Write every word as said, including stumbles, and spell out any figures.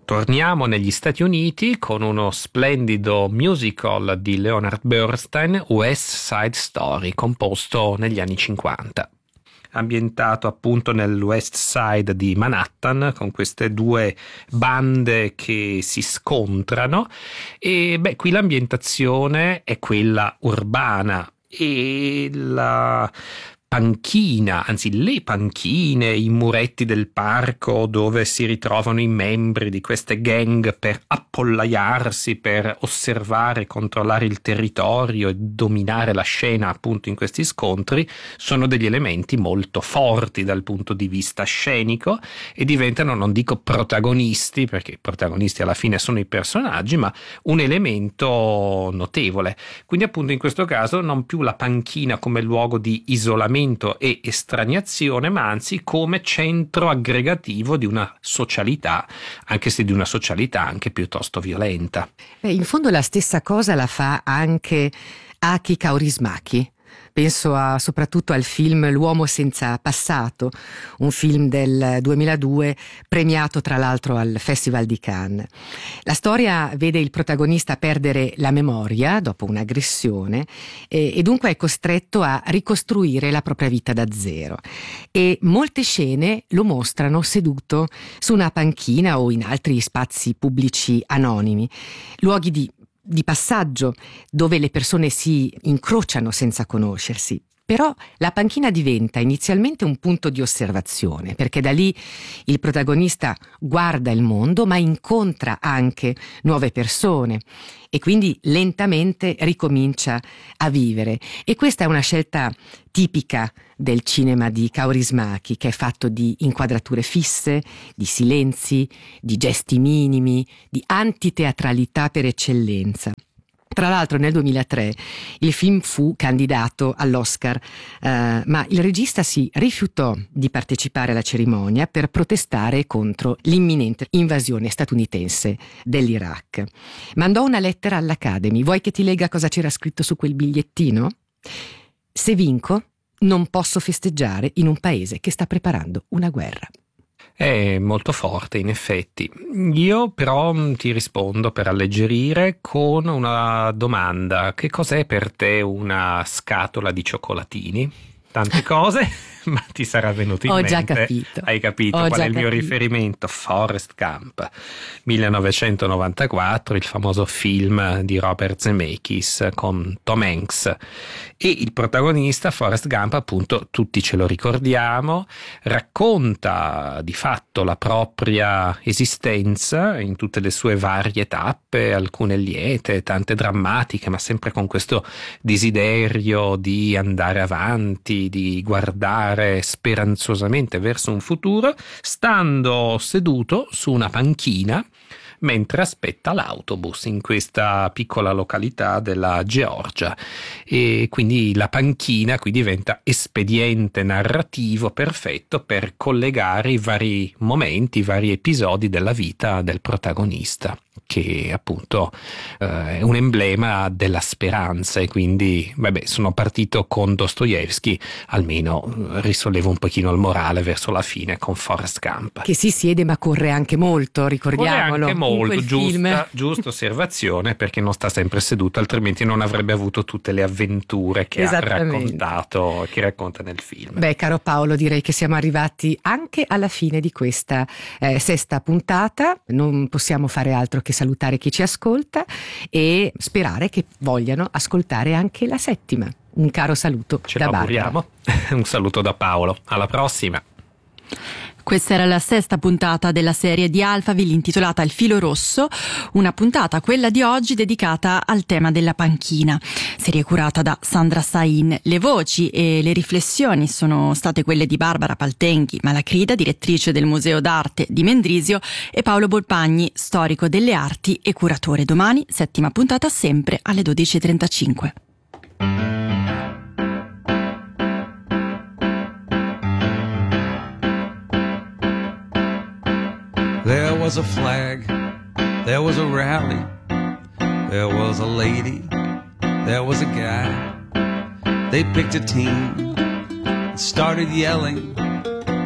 torniamo negli Stati Uniti con uno splendido musical di Leonard Bernstein, West Side Story, composto negli anni cinquanta. Ambientato appunto nel West Side di Manhattan, con queste due bande che si scontrano, e beh, qui l'ambientazione è quella urbana e la panchina, anzi le panchine, i muretti del parco dove si ritrovano i membri di queste gang per appollaiarsi, per osservare, controllare il territorio e dominare la scena appunto in questi scontri, sono degli elementi molto forti dal punto di vista scenico e diventano, non dico protagonisti, perché i protagonisti alla fine sono i personaggi, ma un elemento notevole. Quindi appunto in questo caso non più la panchina come luogo di isolamento e estraniazione, ma anzi come centro aggregativo di una socialità, anche se di una socialità anche piuttosto violenta. Beh, in fondo la stessa cosa la fa anche Aki Kaurismäki. Penso a, soprattutto al film L'uomo senza passato, un film del duemiladue premiato tra l'altro al Festival di Cannes. La storia vede il protagonista perdere la memoria dopo un'aggressione e, e dunque è costretto a ricostruire la propria vita da zero. E molte scene lo mostrano seduto su una panchina o in altri spazi pubblici anonimi, luoghi di di passaggio dove le persone si incrociano senza conoscersi. Però la panchina diventa inizialmente un punto di osservazione, perché da lì il protagonista guarda il mondo, ma incontra anche nuove persone e quindi lentamente ricomincia a vivere. E questa è una scelta tipica del cinema di Kaurismäki, che è fatto di inquadrature fisse, di silenzi, di gesti minimi, di antiteatralità per eccellenza. Tra l'altro nel duemilatré il film fu candidato all'Oscar, eh, ma il regista si rifiutò di partecipare alla cerimonia per protestare contro l'imminente invasione statunitense dell'Iraq. Mandò una lettera all'Academy. Vuoi che ti legga cosa c'era scritto su quel bigliettino? Se vinco, non posso festeggiare in un paese che sta preparando una guerra. È molto forte, in effetti. Io però ti rispondo per alleggerire con una domanda. Che cos'è per te una scatola di cioccolatini? Tante cose, ma ti sarà venuto in Ho mente. già capito. Hai capito Ho qual già è il mio capito. riferimento? Forrest Gump, millenovecentonovantaquattro, il famoso film di Robert Zemeckis con Tom Hanks. E il protagonista, Forrest Gump, appunto, tutti ce lo ricordiamo, racconta di fatto la propria esistenza in tutte le sue varie tappe, alcune liete, tante drammatiche, ma sempre con questo desiderio di andare avanti, di guardare speranzosamente verso un futuro, stando seduto su una panchina mentre aspetta l'autobus in questa piccola località della Georgia. E quindi la panchina qui diventa espediente narrativo perfetto per collegare i vari momenti, i vari episodi della vita del protagonista, che appunto eh, è un emblema della speranza. E quindi vabbè, sono partito con Dostoevsky, almeno risollevo un pochino il morale verso la fine con Forrest Gump, Che si siede ma corre anche molto, ricordiamolo. corre anche molto, in quel giusta, film. giusta osservazione, perché non sta sempre seduto, altrimenti non avrebbe avuto tutte le avventure che ha Esattamente. raccontato, che racconta nel film. Beh, caro Paolo, direi che siamo arrivati anche alla fine di questa eh, sesta puntata. Non possiamo fare altro che salutare chi ci ascolta e sperare che vogliano ascoltare anche la settima. Un caro saluto Ce da lo Barbara. auguriamo. Un saluto da Paolo, alla prossima. Questa era la sesta puntata della serie di Alphaville intitolata Il filo rosso, una puntata, quella di oggi, dedicata al tema della panchina, serie curata da Sandra Sain. Le voci e le riflessioni sono state quelle di Barbara Paltenghi Malacrida, direttrice del Museo d'Arte di Mendrisio, e Paolo Bolpagni, storico delle arti e curatore. Domani, settima puntata, sempre alle dodici e trentacinque. There was a flag, there was a rally, there was a lady, there was a guy. They picked a team, started yelling,